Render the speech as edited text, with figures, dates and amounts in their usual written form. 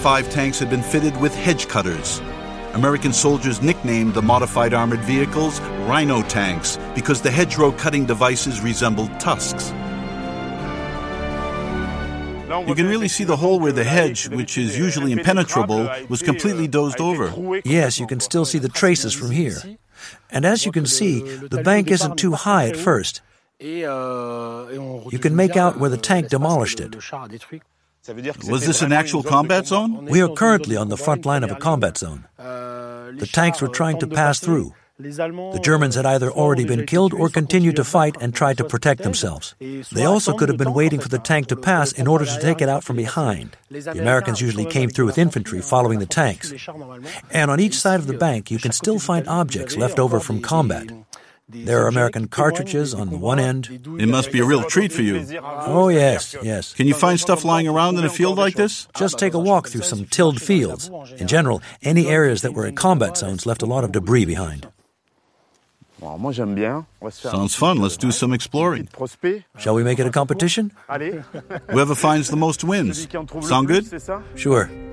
5 tanks had been fitted with hedge cutters. American soldiers nicknamed the modified armored vehicles Rhino tanks because the hedgerow cutting devices resembled tusks. You can really see the hole where the hedge, which is usually impenetrable, was completely dozed over. Yes, you can still see the traces from here. And as you can see, the bank isn't too high at first. You can make out where the tank demolished it. Was this an actual combat zone? We are currently on the front line of a combat zone. The tanks were trying to pass through. The Germans had either already been killed or continued to fight and tried to protect themselves. They also could have been waiting for the tank to pass in order to take it out from behind. The Americans usually came through with infantry following the tanks. And on each side of the bank, you can still find objects left over from combat. There are American cartridges on the one end. It must be a real treat for you. Oh, yes, yes. Can you find stuff lying around in a field like this? Just take a walk through some tilled fields. In general, any areas that were in combat zones left a lot of debris behind. Sounds fun. Let's do some exploring. Shall we make it a competition? Whoever finds the most wins. Sound good? Sure.